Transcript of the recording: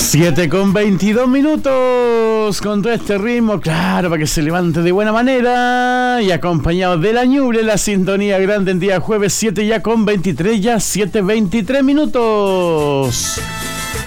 7:22 con todo este ritmo, claro, para que se levante de buena manera y acompañado de la Ñuble, la sintonía grande en día jueves 7 ya con 23, ya 7:23.